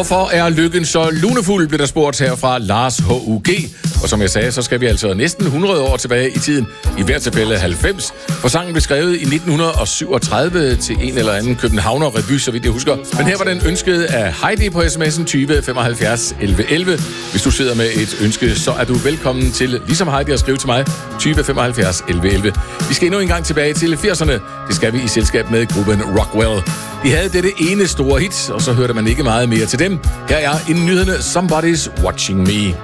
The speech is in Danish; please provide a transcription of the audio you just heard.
Hvorfor er lykken så lunefuld, blev der spurgt her fra Lars H.U.G. Og som jeg sagde, så skal vi altså næsten 100 år tilbage i tiden, i hvert tilfælde 90. For sangen blev skrevet i 1937 til en eller anden Københavner-revy, så vidt jeg husker. Men her var den ønsket af Heidi på sms'en 20 75 11 11. Hvis du sidder med et ønske, så er du velkommen til, ligesom Heidi, at skrive til mig 20 75 11 11. Vi skal endnu en gang tilbage til 80'erne. Det skal vi i selskab med gruppen Rockwell. De havde dette ene store hit, og så hørte man ikke meget mere til dem. Her er i nyhederne Somebody's Watching Me.